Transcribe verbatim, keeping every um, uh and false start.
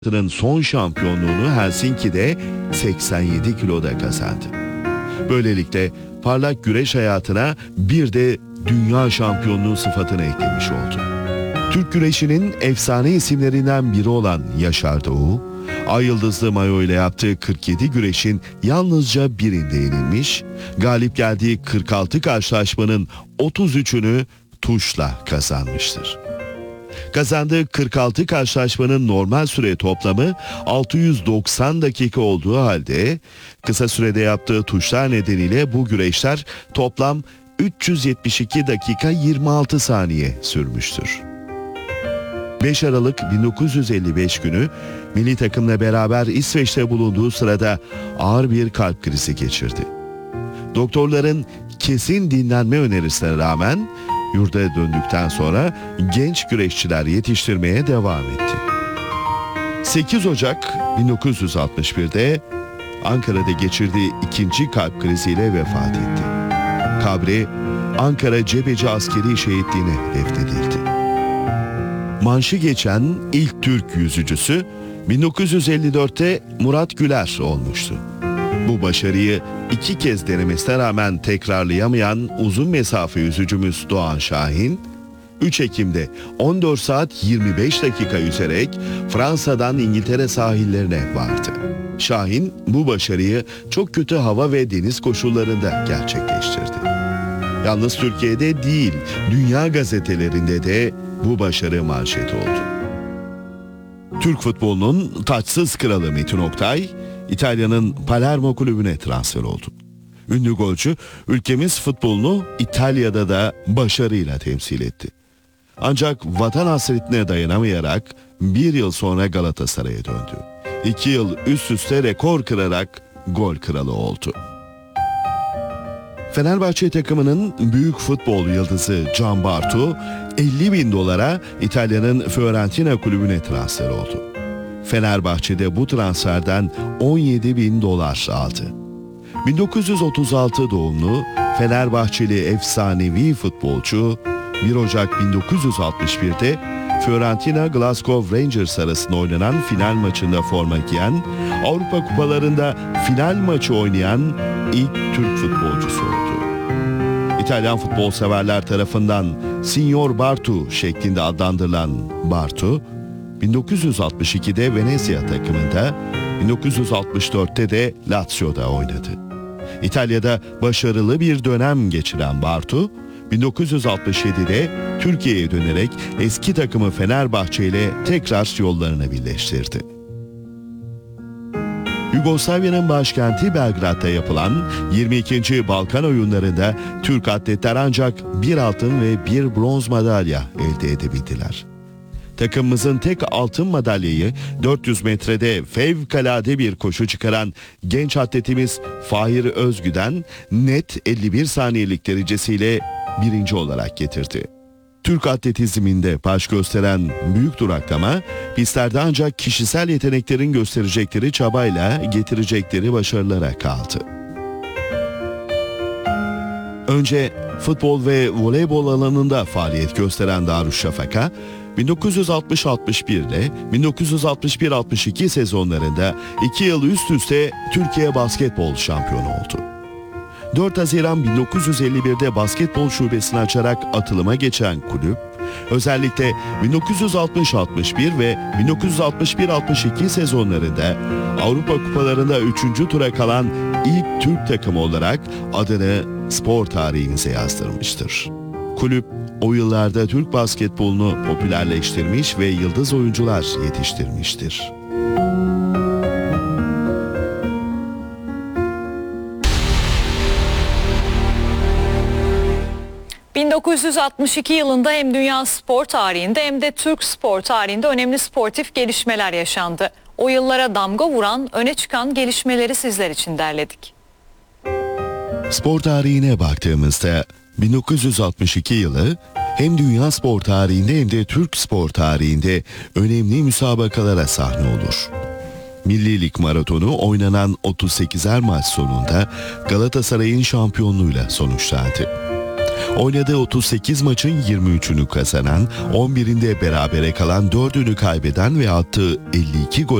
son şampiyonluğunu Helsinki'de seksen yedi kiloda kazandı. Böylelikle parlak güreş hayatına bir de dünya şampiyonluğu sıfatını eklemiş oldu. Türk güreşinin efsane isimlerinden biri olan Yaşar Doğu, ay yıldızlı mayo ile yaptığı kırk yedi güreşin yalnızca birinde yenilmiş, galip geldiği kırk altı karşılaşmanın otuz üçünü tuşla kazanmıştır. Kazandığı kırk altı karşılaşmanın normal süre toplamı altı yüz doksan dakika olduğu halde kısa sürede yaptığı tuşlar nedeniyle bu güreşler toplam üç yüz yetmiş iki dakika yirmi altı saniye sürmüştür. beş Aralık bin dokuz yüz elli beş günü milli takımla beraber İsveç'te bulunduğu sırada ağır bir kalp krizi geçirdi. Doktorların kesin dinlenme önerisine rağmen yurda döndükten sonra genç güreşçiler yetiştirmeye devam etti. sekiz Ocak bin dokuz yüz altmış bir'de Ankara'da geçirdiği ikinci kalp kriziyle vefat etti. Kabri Ankara Cebeci Askeri Şehitliğine defnedildi. Manşı geçen ilk Türk yüzücüsü bin dokuz yüz elli dört'te Murat Güler olmuştu. Bu başarıyı iki kez denemesine rağmen tekrarlayamayan uzun mesafe yüzücümüz Doğan Şahin, üç Ekim'de on dört saat yirmi beş dakika yüzerek Fransa'dan İngiltere sahillerine vardı. Şahin bu başarıyı çok kötü hava ve deniz koşullarında gerçekleştirdi. Yalnız Türkiye'de değil, dünya gazetelerinde de bu başarı manşeti oldu. Türk futbolunun taçsız kralı Metin Oktay, İtalya'nın Palermo kulübüne transfer oldu. Ünlü golcü ülkemiz futbolunu İtalya'da da başarıyla temsil etti. Ancak vatan hasretine dayanamayarak bir yıl sonra Galatasaray'a döndü. İki yıl üst üste rekor kırarak gol kralı oldu. Fenerbahçe takımının büyük futbol yıldızı Can Bartu elli bin dolara İtalya'nın Fiorentina kulübüne transfer oldu. Fenerbahçe'de bu transferden on yedi bin dolar aldı. bin dokuz yüz otuz altı doğumlu Fenerbahçeli efsanevi futbolcu bir Ocak bin dokuz yüz altmış bir'de Fiorentina Glasgow Rangers arasında oynanan final maçında forma giyen, Avrupa kupalarında final maçı oynayan ilk Türk futbolcusu oldu. İtalyan futbol severler tarafından Signor Bartu şeklinde adlandırılan Bartu, bin dokuz yüz altmış iki'de Venezia takımında, bin dokuz yüz altmış dört'te de Lazio'da oynadı. İtalya'da başarılı bir dönem geçiren Bartu, bin dokuz yüz altmış yedi'de Türkiye'ye dönerek eski takımı Fenerbahçe ile tekrar yollarını birleştirdi. Yugoslavya'nın başkenti Belgrad'da yapılan yirmi ikinci Balkan oyunlarında Türk atletler ancak bir altın ve bir bronz madalya elde edebildiler. Takımımızın tek altın madalyayı dört yüz metrede fevkalade bir koşu çıkaran genç atletimiz Fahir Özgü'den net elli bir saniyelik derecesiyle birinci olarak getirdi. Türk atletizminde baş gösteren büyük duraklama, pistlerde ancak kişisel yeteneklerin gösterecekleri çabayla getirecekleri başarılara kaldı. Önce futbol ve voleybol alanında faaliyet gösteren Darüşşafaka, bin dokuz yüz altmış altmış bir ile bin dokuz yüz altmış bir altmış iki sezonlarında iki yıl üst üste Türkiye basketbol şampiyonu oldu. dört Haziran bin dokuz yüz elli bir'de basketbol şubesini açarak atılıma geçen kulüp, özellikle bin dokuz yüz altmış altmış bir ve bin dokuz yüz altmış bir altmış iki sezonlarında Avrupa kupalarında üçüncü tura kalan ilk Türk takımı olarak adını spor tarihimize yazdırmıştır. Kulüp, o yıllarda Türk basketbolunu popülerleştirmiş ve yıldız oyuncular yetiştirmiştir. bin dokuz yüz altmış iki yılında hem dünya spor tarihinde hem de Türk spor tarihinde önemli sportif gelişmeler yaşandı. O yıllara damga vuran, öne çıkan gelişmeleri sizler için derledik. Spor tarihine baktığımızda bin dokuz yüz altmış iki yılı hem dünya spor tarihinde hem de Türk spor tarihinde önemli müsabakalara sahne olur. Milli Lig maratonu oynanan otuz sekizer maç sonunda Galatasaray'ın şampiyonluğuyla sonuçlandı. Oynadığı otuz sekiz maçın yirmi üçünü kazanan, on birinde berabere kalan dördünü kaybeden ve attığı elli iki gol